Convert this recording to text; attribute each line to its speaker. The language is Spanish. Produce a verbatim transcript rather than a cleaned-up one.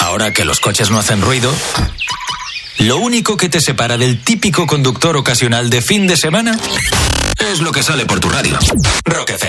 Speaker 1: Ahora que los coches no hacen ruido, lo único que te separa del típico conductor ocasional de fin de semana es lo que sale por tu radio. Rock F M.